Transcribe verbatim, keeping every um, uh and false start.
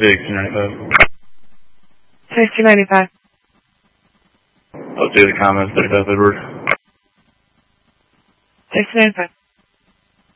eighteen ninety-five. sixteen ninety-five. Update the comments, thirty-five Edward. sixteen ninety-five.